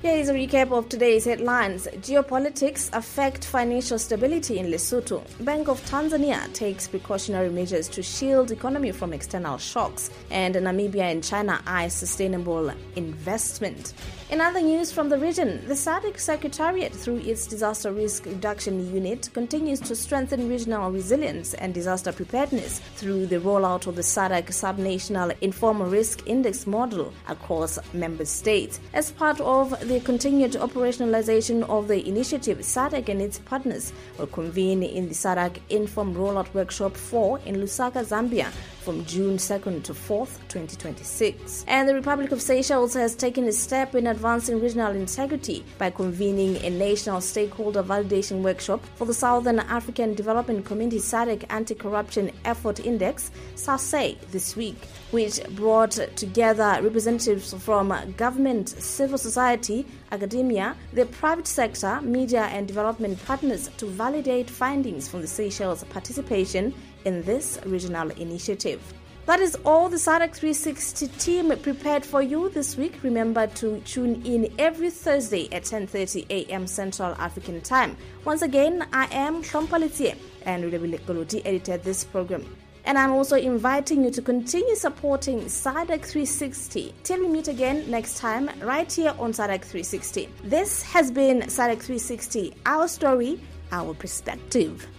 Here is a recap of today's headlines. Geopolitics affect financial stability in Lesotho. Bank of Tanzania takes precautionary measures to shield economy from external shocks. And Namibia and China eye sustainable investment. In other news from the region, the SADC Secretariat, through its Disaster Risk Reduction Unit, continues to strengthen regional resilience and disaster preparedness through the rollout of the SADC Subnational Informal Risk Index model across member states. As part of the continued operationalization of the initiative, SADC and its partners will convene in the SADC Inform Rollout Workshop 4 in Lusaka, Zambia, from June 2nd to 4th, 2026. And the Republic of Seychelles has taken a step in advancing regional integrity by convening a national stakeholder validation workshop for the Southern African Development Community SADC Anti-Corruption Effort Index, SASE, this week, which brought together representatives from government, civil society, academia, the private sector, media and development partners to validate findings from the Seychelles participation in this regional initiative. That is all the SADC 360 team prepared for you this week. Remember to tune in every Thursday at 10:30 a.m. Central African Time. Once again, I am Shompalitie and Ridabile Koloti edited this program. And I'm also inviting you to continue supporting SADC 360. Till we meet again next time, right here on SADC 360. This has been SADC 360, our story, our perspective.